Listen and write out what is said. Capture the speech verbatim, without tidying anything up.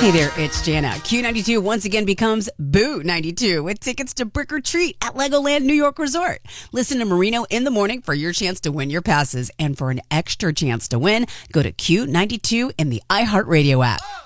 Hey there, it's Jana. Q ninety-two once again becomes Boo ninety-two with tickets to Brick or Treat at Legoland New York Resort. Listen to Marino in the morning for your chance to win your passes. And for an extra chance to win, go to Q ninety-two in the iHeartRadio app.